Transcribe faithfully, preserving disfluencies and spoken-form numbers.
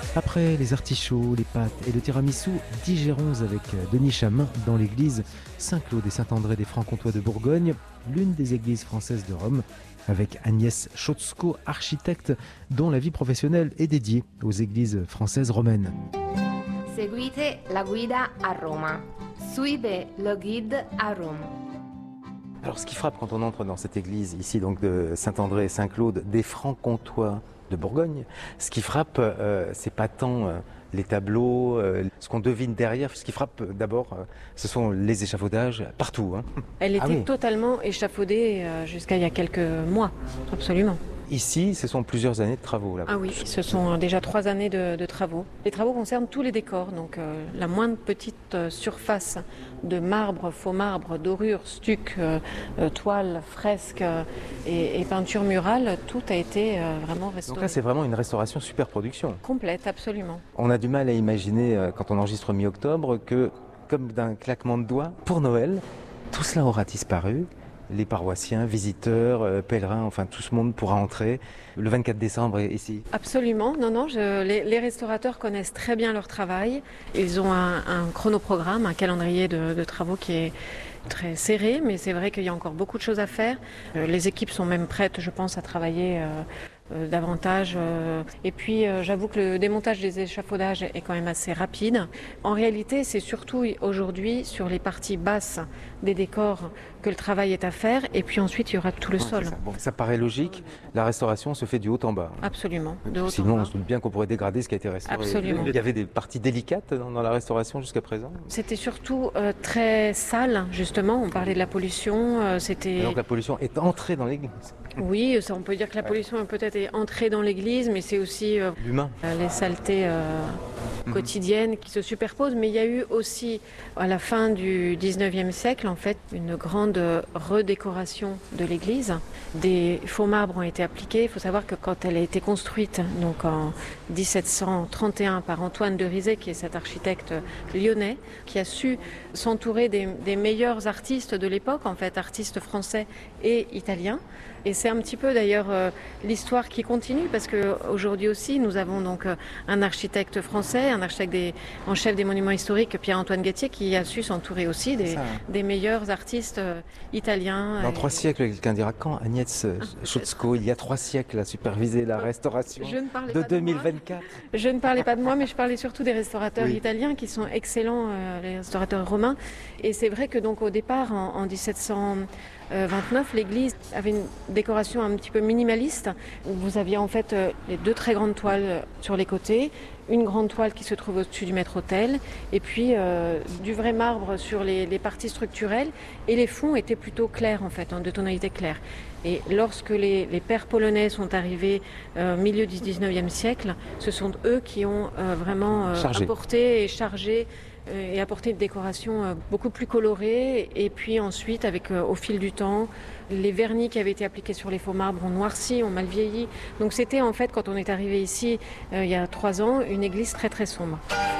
Après les artichauts, les pâtes et le tiramisu, digérons avec Denis Chamin dans l'église Saint-Claude et Saint-André des Francs-Comtois de Bourgogne, l'une des églises françaises de Rome, avec Agnès Chotzko, architecte dont la vie professionnelle est dédiée aux églises françaises romaines. Seguite la guida a Roma. Suive le guide a Rome. Alors ce qui frappe quand on entre dans cette église ici donc de Saint-André et Saint-Claude des Francs-Comtois de Bourgogne, ce qui frappe euh, c'est pas tant euh, les tableaux, euh, ce qu'on devine derrière, ce qui frappe euh, d'abord euh, ce sont les échafaudages partout. Hein. Elle était ah oui. totalement échafaudée euh, jusqu'à il y a quelques mois, absolument. Ici, ce sont plusieurs années de travaux. Là. Ah oui, ce sont déjà trois années de, de travaux. Les travaux concernent tous les décors, donc euh, la moindre petite euh, surface de marbre, faux marbre, dorure, stuc, euh, euh, toile, fresque euh, et, et peinture murale, tout a été euh, vraiment restauré. Donc là, c'est vraiment une restauration super production. Complète, absolument. On a du mal à imaginer, euh, quand on enregistre mi-octobre, que, comme d'un claquement de doigts, pour Noël, tout cela aura disparu. Les paroissiens, visiteurs, euh, pèlerins, enfin tout ce monde pourra entrer le vingt-quatre décembre ici. Absolument, non, non, je, les, les restaurateurs connaissent très bien leur travail. Ils ont un, un chronoprogramme, un calendrier de, de travaux qui est très serré, mais c'est vrai qu'il y a encore beaucoup de choses à faire. Euh, les équipes sont même prêtes, je pense, à travailler euh, euh, davantage. Euh. Et puis, euh, j'avoue que le démontage des échafaudages est quand même assez rapide. En réalité, c'est surtout aujourd'hui sur les parties basses des décors que le travail est à faire, et puis ensuite il y aura tout le ouais, sol. Ça. Bon, ça paraît logique, la restauration se fait du haut en bas. Absolument. De haut Sinon, en bas. on se doute bien qu'on pourrait dégrader ce qui a été restauré. Absolument. Il y avait des parties délicates dans, dans la restauration jusqu'à présent. C'était surtout euh, très sale, justement. On parlait de la pollution. Euh, c'était... Et donc la pollution est entrée dans l'église. Oui, ça, on peut dire que la pollution ouais. peut-être est entrée dans l'église, mais c'est aussi euh, l'humain. Les saletés euh, mmh. quotidiennes qui se superposent. Mais il y a eu aussi, à la fin du dix-neuvième siècle, en fait, une grande redécoration de l'église. Des faux marbres ont été appliqués. Il faut savoir que quand elle a été construite, donc en dix-sept cent trente et un, par Antoine de Rizet, qui est cet architecte lyonnais, qui a su s'entourer des, des meilleurs artistes de l'époque, en fait, artistes français et italiens. Et c'est un petit peu d'ailleurs euh, l'histoire qui continue, parce qu'aujourd'hui aussi nous avons donc euh, un architecte français, un architecte des, en chef des monuments historiques, Pierre-Antoine Gattier, qui a su s'entourer aussi des, ça, hein. des meilleurs artistes euh, italiens. Dans et... trois siècles, quelqu'un dira quand Agnès Chotzko, il y a trois siècles, a supervisé la restauration de deux mille vingt-quatre. De je ne parlais pas de moi, mais je parlais surtout des restaurateurs oui. italiens qui sont excellents, euh, les restaurateurs romains. Et c'est vrai que donc au départ, en, en dix-sept cent vingt-neuf, l'église avait une décoration un petit peu minimaliste. Vous aviez en fait les deux très grandes toiles sur les côtés, une grande toile qui se trouve au-dessus du maître-autel, et puis euh, du vrai marbre sur les, les parties structurelles, et les fonds étaient plutôt clairs en fait, hein, de tonalité claire. Et lorsque les, les pères polonais sont arrivés au euh, milieu du dix-neuvième siècle, ce sont eux qui ont euh, vraiment euh, apporté et chargé et apporter une décoration beaucoup plus colorée. Et puis ensuite, avec au fil du temps, les vernis qui avaient été appliqués sur les faux marbres ont noirci, ont mal vieilli. Donc c'était en fait, quand on est arrivé ici euh, il y a trois ans, une église très très sombre.